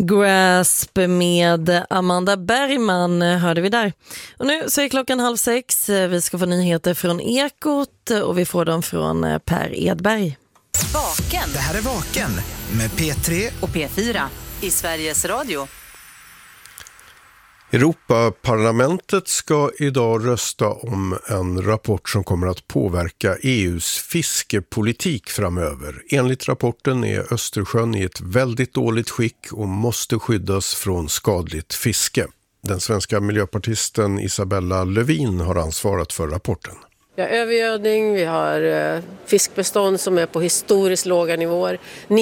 Grasp med Amanda Bergman hörde vi där. Och nu så är klockan 5:30. Vi ska få nyheter från Ekot och vi får dem från Per Edberg. Vaken. Det här är Vaken med P3 och P4 i Sveriges Radio. Europaparlamentet ska idag rösta om en rapport som kommer att påverka EUs fiskepolitik framöver. Enligt rapporten är Östersjön i ett väldigt dåligt skick och måste skyddas från skadligt fiske. Den svenska miljöpartisten Isabella Lövin har ansvarat för rapporten. Vi har övergödning, vi har fiskbestånd som är på historiskt låga nivåer.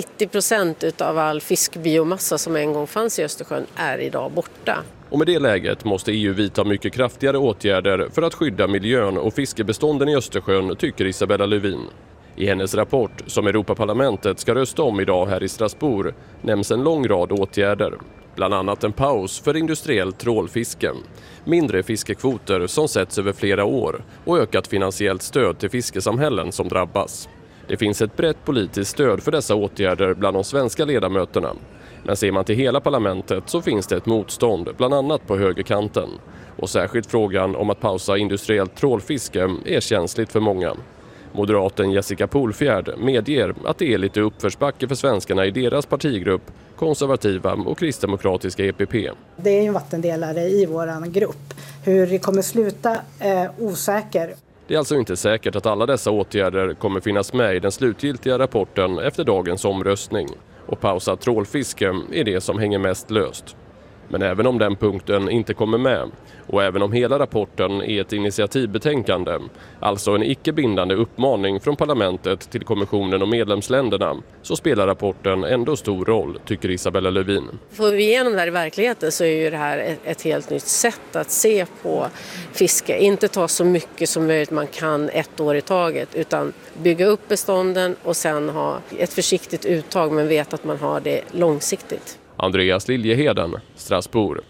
90% av all fiskbiomassa som en gång fanns i Östersjön är idag borta. Och med det läget måste EU vidta mycket kraftigare åtgärder för att skydda miljön och fiskebestånden i Östersjön, tycker Isabella Lövin. I hennes rapport, som Europaparlamentet ska rösta om idag här i Strasbourg, nämns en lång rad åtgärder. Bland annat en paus för industriell trålfiske, mindre fiskekvoter som sätts över flera år och ökat finansiellt stöd till fiskesamhällen som drabbas. Det finns ett brett politiskt stöd för dessa åtgärder bland de svenska ledamöterna. Men ser man till hela parlamentet så finns det ett motstånd, bland annat på högerkanten. Och särskilt frågan om att pausa industriellt trålfiske är känsligt för många. Moderaten Jessica Polfjärd medger att det är lite uppförsbacke för svenskarna i deras partigrupp, konservativa och kristdemokratiska EPP. Det är en vattendelare i våran grupp. Hur det kommer sluta är osäker. Det är alltså inte säkert att alla dessa åtgärder kommer finnas med i den slutgiltiga rapporten efter dagens omröstning. Och pausa trålfiske är det som hänger mest löst. Men även om den punkten inte kommer med, och även om hela rapporten är ett initiativbetänkande, alltså en icke-bindande uppmaning från parlamentet till kommissionen och medlemsländerna, så spelar rapporten ändå stor roll, tycker Isabella Lövin. Får vi igenom det här i verkligheten så är ju det här ett helt nytt sätt att se på fiske. Inte ta så mycket som möjligt man kan ett år i taget, utan bygga upp bestånden och sen ha ett försiktigt uttag men veta att man har det långsiktigt. Andreas Liljeheden, Strasbourg.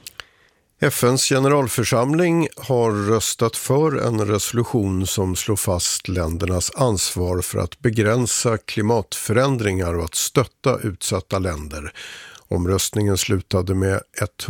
FNs generalförsamling har röstat för en resolution som slår fast ländernas ansvar för att begränsa klimatförändringar och att stötta utsatta länder. Omröstningen slutade med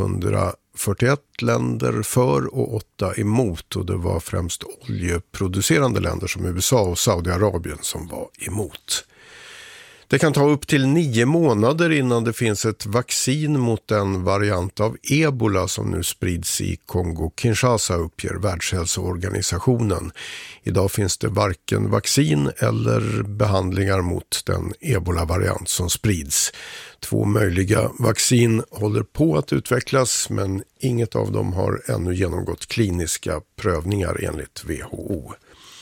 141 länder för och 8 emot, och det var främst oljeproducerande länder som USA och Saudiarabien som var emot. Det kan ta upp till 9 månader innan det finns ett vaccin mot en variant av ebola som nu sprids i Kongo-Kinshasa, uppger Världshälsoorganisationen. Idag finns det varken vaccin eller behandlingar mot den ebola-variant som sprids. 2 möjliga vaccin håller på att utvecklas, men inget av dem har ännu genomgått kliniska prövningar enligt WHO.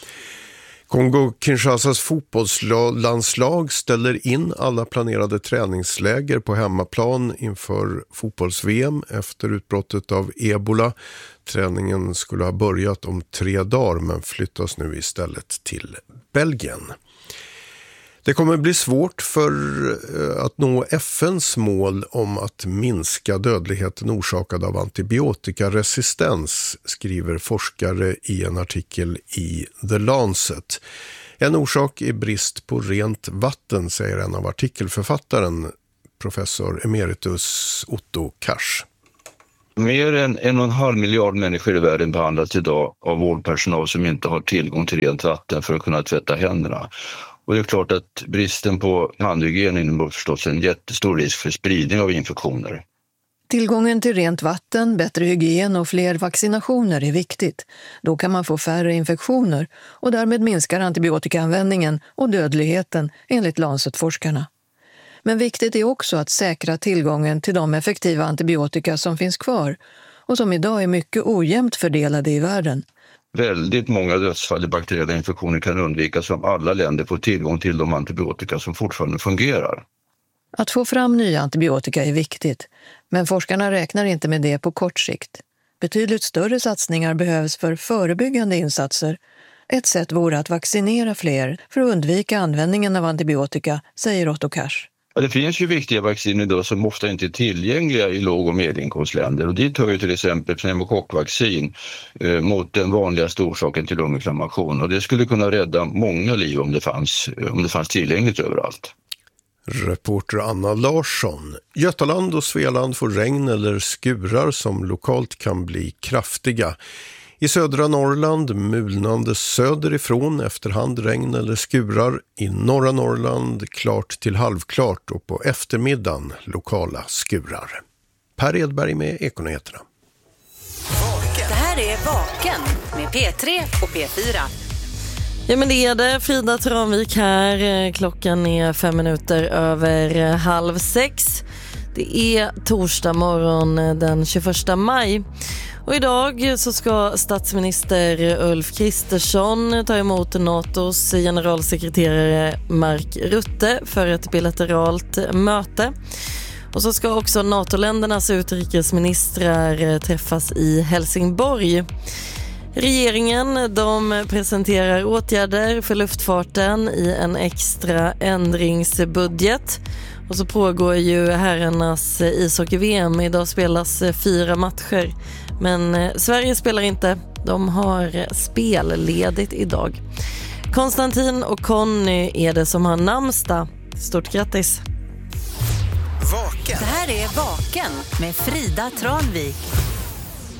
Kongo-Kinshasas fotbollslandslag ställer in alla planerade träningsläger på hemmaplan inför fotbolls-VM efter utbrottet av ebola. Träningen skulle ha börjat om 3 dagar men flyttas nu istället till Belgien. Det kommer bli svårt för att nå FNs mål om att minska dödligheten orsakad av antibiotikaresistens, skriver forskare i en artikel i The Lancet. En orsak är brist på rent vatten, säger en av artikelförfattaren, professor emeritus Otto Kars. Mer än 1,5 miljard människor i världen behandlas idag av vårdpersonal som inte har tillgång till rent vatten för att kunna tvätta händerna. Och det är klart att bristen på handhygien innebär förstås en jättestor risk för spridning av infektioner. Tillgången till rent vatten, bättre hygien och fler vaccinationer är viktigt. Då kan man få färre infektioner och därmed minskar antibiotikaanvändningen och dödligheten enligt Lancet-forskarna. Men viktigt är också att säkra tillgången till de effektiva antibiotika som finns kvar och som idag är mycket ojämnt fördelade i världen. Väldigt många dödsfall i bakteriella infektioner kan undvikas om alla länder får tillgång till de antibiotika som fortfarande fungerar. Att få fram nya antibiotika är viktigt, men forskarna räknar inte med det på kort sikt. Betydligt större satsningar behövs för förebyggande insatser. Ett sätt vore att vaccinera fler för att undvika användningen av antibiotika, säger Otto Kars. Ja, det finns ju viktiga vacciner idag som ofta inte är tillgängliga i låg- och medelinkomstländer. Och dit hör ju till exempel pneumokockvaccin mot den vanligaste orsaken till lunginflammation. Och det skulle kunna rädda många liv om det fanns tillgängligt överallt. Reporter Anna Larsson. Götaland och Svealand får regn eller skurar som lokalt kan bli kraftiga. I södra Norrland mulnande söderifrån, efterhand regn eller skurar. I norra Norrland klart till halvklart och på eftermiddagen lokala skurar. Per Edberg med Ekonyheterna. Det här är Vaken med P3 och P4. Ja, men det är det. Frida Tranvik här. Klockan är 5 minuter över 5:30. Det är torsdag morgon den 21 maj. Och idag så ska statsminister Ulf Kristersson ta emot NATOs generalsekreterare Mark Rutte för ett bilateralt möte. Och så ska också NATO-ländernas utrikesministrar träffas i Helsingborg. Regeringen de presenterar åtgärder för luftfarten i en extra ändringsbudget. Och så pågår ju herrarnas ishockey-VM. Idag spelas 4 matcher. Men Sverige spelar inte. De har spelledigt idag. Konstantin och Conny är det som har namnsdag. Stort grattis! Vaken. Det här är Vaken med Frida Tranvik.